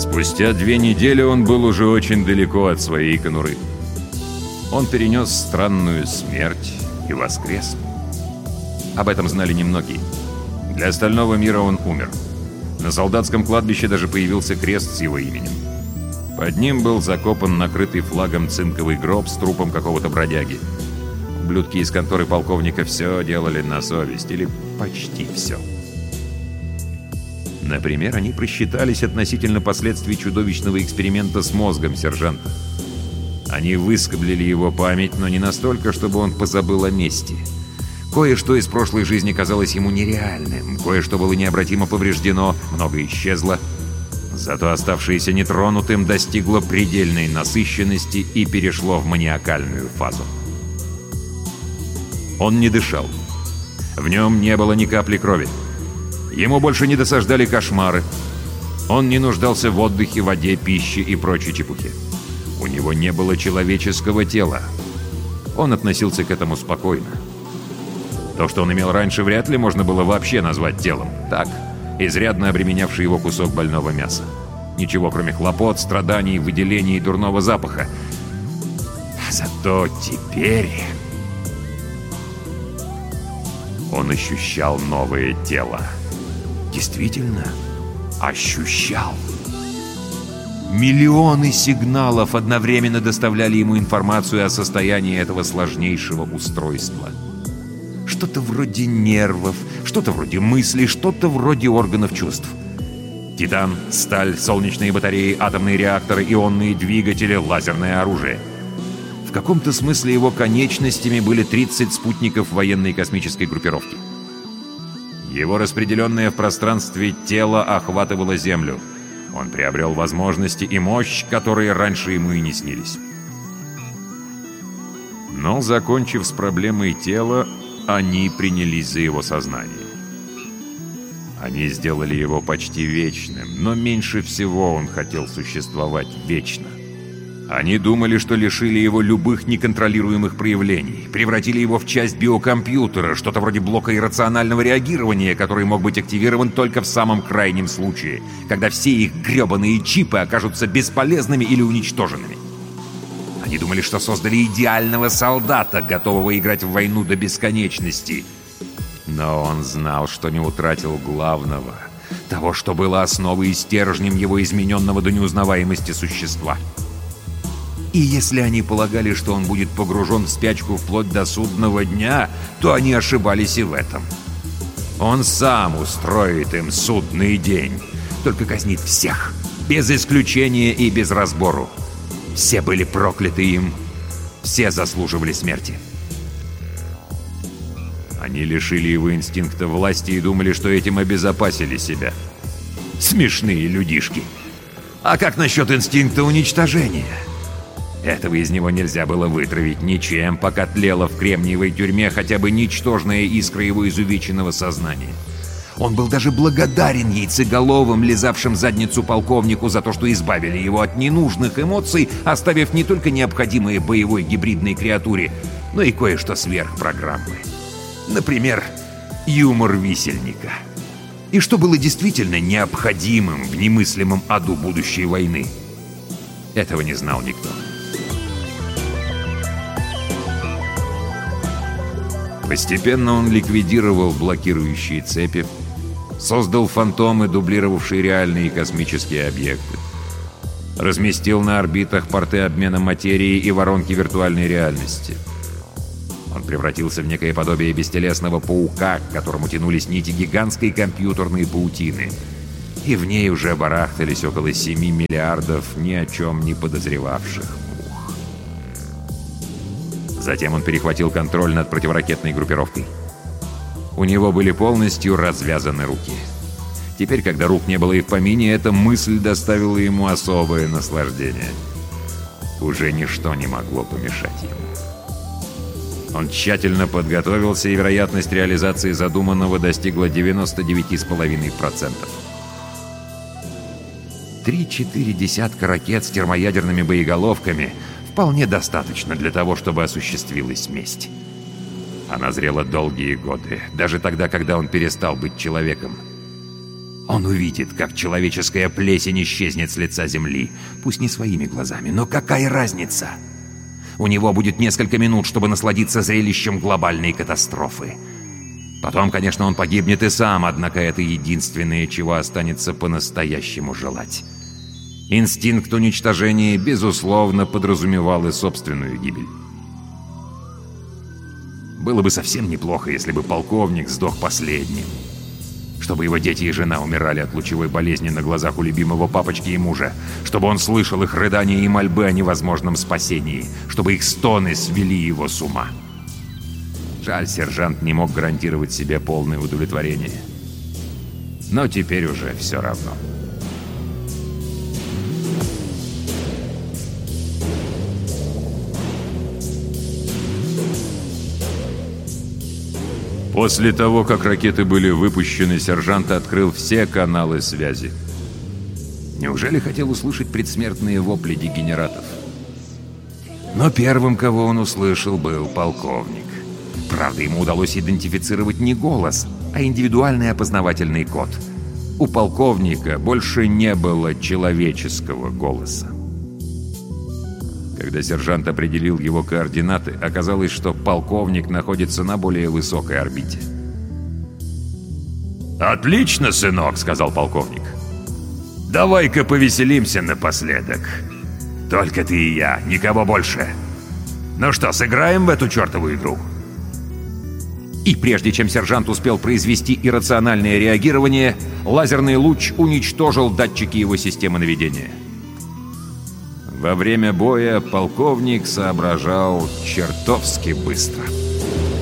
Спустя 2 недели он был уже очень далеко от своей конуры. Он перенес странную смерть и воскрес. Об этом знали немногие. Для остального мира он умер. На солдатском кладбище даже появился крест с его именем. Под ним был закопан накрытый флагом цинковый гроб с трупом какого-то бродяги. Ублюдки из конторы полковника все делали на совесть, или почти все. Например, они просчитались относительно последствий чудовищного эксперимента с мозгом сержанта. Они выскоблили его память, но не настолько, чтобы он позабыл о мести. Кое-что из прошлой жизни казалось ему нереальным, кое-что было необратимо повреждено, многое исчезло. Зато оставшееся нетронутым достигло предельной насыщенности и перешло в маниакальную фазу. Он не дышал. В нем не было ни капли крови. Ему больше не досаждали кошмары. Он не нуждался в отдыхе, воде, пище и прочей чепухе. У него не было человеческого тела. Он относился к этому спокойно. То, что он имел раньше, вряд ли можно было вообще назвать телом. Так, изрядно обременявший его кусок больного мяса. Ничего, кроме хлопот, страданий, выделений и дурного запаха. Зато теперь он ощущал новое тело. Действительно, ощущал. Миллионы сигналов одновременно доставляли ему информацию о состоянии этого сложнейшего устройства. Что-то вроде нервов, что-то вроде мыслей, что-то вроде органов чувств. Титан, сталь, солнечные батареи, атомные реакторы, ионные двигатели, лазерное оружие. В каком-то смысле его конечностями были 30 спутников военной космической группировки. Его распределенное в пространстве тело охватывало Землю. Он приобрел возможности и мощь, которые раньше ему и не снились. Но, закончив с проблемой тела, они принялись за его сознание. Они сделали его почти вечным, но меньше всего он хотел существовать вечно. Они думали, что лишили его любых неконтролируемых проявлений, превратили его в часть биокомпьютера, что-то вроде блока иррационального реагирования, который мог быть активирован только в самом крайнем случае, когда все их гребаные чипы окажутся бесполезными или уничтоженными. Они думали, что создали идеального солдата, готового играть в войну до бесконечности. Но он знал, что не утратил главного, того, что было основой и стержнем его измененного до неузнаваемости существа. И если они полагали, что он будет погружен в спячку вплоть до судного дня, то они ошибались и в этом. Он сам устроит им судный день, только казнит всех, без исключения и без разбору. Все были прокляты им, все заслуживали смерти. Они лишили его инстинкта власти и думали, что этим обезопасили себя. Смешные людишки. А как насчет инстинкта уничтожения? Этого из него нельзя было вытравить ничем, пока тлела в кремниевой тюрьме хотя бы ничтожная искра его изувеченного сознания. Он был даже благодарен яйцеголовым, лизавшим задницу полковнику, за то, что избавили его от ненужных эмоций, оставив не только необходимые боевой гибридной креатуре, но и кое-что сверх программы. Например, юмор висельника. И что было действительно необходимым в немыслимом аду будущей войны. Этого не знал никто. Постепенно он ликвидировал блокирующие цепи, создал фантомы, дублировавшие реальные космические объекты, разместил на орбитах порты обмена материи и воронки виртуальной реальности. Он превратился в некое подобие бестелесного паука, к которому тянулись нити гигантской компьютерной паутины, и в ней уже барахтались около 7 миллиардов ни о чем не подозревавших мух. Затем он перехватил контроль над противоракетной группировкой. У него были полностью развязаны руки. Теперь, когда рук не было и в помине, эта мысль доставила ему особое наслаждение. Уже ничто не могло помешать ему. Он тщательно подготовился, и вероятность реализации задуманного достигла 99,5%. 3-4 десятка ракет с термоядерными боеголовками вполне достаточно для того, чтобы осуществилась месть. Она зрела долгие годы, даже тогда, когда он перестал быть человеком. Он увидит, как человеческая плесень исчезнет с лица земли. Пусть не своими глазами, но какая разница? У него будет несколько минут, чтобы насладиться зрелищем глобальной катастрофы. Потом, конечно, он погибнет и сам, однако это единственное, чего останется по-настоящему желать. Инстинкт уничтожения, безусловно, подразумевал и собственную гибель. Было бы совсем неплохо, если бы полковник сдох последним. Чтобы его дети и жена умирали от лучевой болезни на глазах у любимого папочки и мужа. Чтобы он слышал их рыдания и мольбы о невозможном спасении. Чтобы их стоны свели его с ума. Жаль, сержант не мог гарантировать себе полное удовлетворение. Но теперь уже все равно. После того, как ракеты были выпущены, сержант открыл все каналы связи. Неужели хотел услышать предсмертные вопли дегенератов? Но первым, кого он услышал, был полковник. Правда, ему удалось идентифицировать не голос, а индивидуальный опознавательный код. У полковника больше не было человеческого голоса. Когда сержант определил его координаты, оказалось, что полковник находится на более высокой орбите. «Отлично, сынок», — сказал полковник. «Давай-ка повеселимся напоследок. Только ты и я, никого больше. Ну что, сыграем в эту чертову игру?» И прежде чем сержант успел произвести иррациональное реагирование, лазерный луч уничтожил датчики его системы наведения. Во время боя полковник соображал чертовски быстро.